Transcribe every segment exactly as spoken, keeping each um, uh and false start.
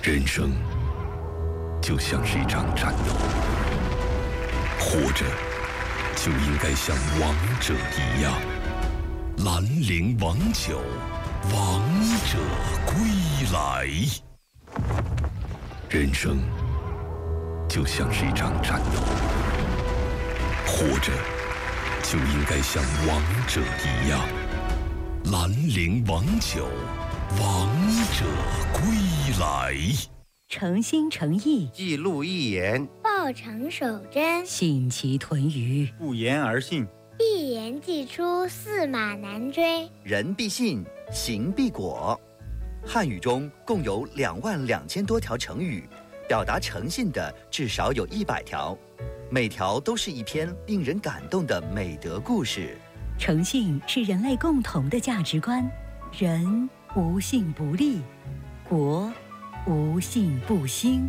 人生就像是一场战斗，活着就应该像王者一样。兰陵王酒，王者归来。人生就像是一场战斗，活着就应该像王者一样。兰陵王酒，王者归来。 诚心诚意， 记录一言， 报成守真， 信其屯于， 不言而信， 一言既出，驷马难追。 人必信，行必果。汉语中共有两万两千多条成语，表达诚信的至少有一百条，每条都是一篇令人感动的美德故事。 诚信是人类共同的价值观，人无信不立，国无信不兴。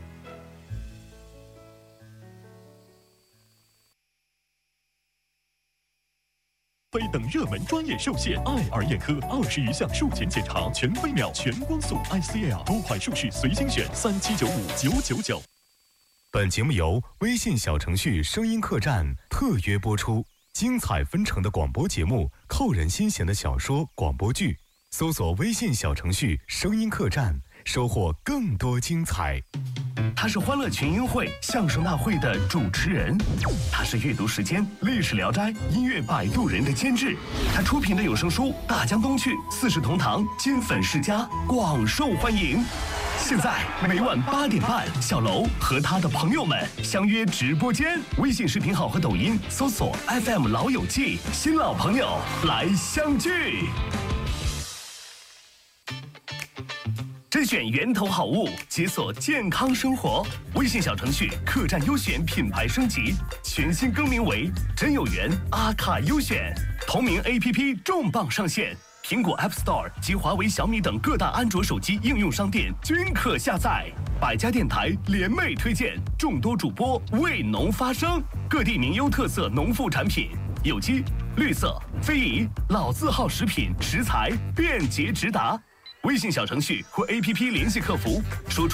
非等热门专业受限，爱尔眼科二十余项术前检查，全飞秒、全光速 I C L 多款术式随心选，三七九五九九九。本节目由微信小程序声音客栈特约播出，精彩纷呈的广播节目，扣人心弦的小说、广播剧，搜索微信小程序声音客栈，收获更多精彩。他是欢乐群英会相声大会的主持人，他是阅读时间历史聊斋音乐摆渡人的监制，他出品的有声书《大江东去》《四世同堂》《金粉世家》广受欢迎。现在每晚八点半，小楼和他的朋友们相约直播间，微信视频号和抖音搜索 F M 老友记，新老朋友来相聚。甄选源头好物，解锁健康生活。微信小程序客栈优选品牌升级，全新更名为真有缘阿卡优选。同名 A P P 重磅上线，苹果 App Store 及华为、小米等各大安卓手机应用商店均可下载。百家电台联袂推荐，众多主播为农发声，各地名优特色农副产品，有机、绿色、非遗、老字号食品食材便捷直达。微信小程序或 A P P 联系客服，说出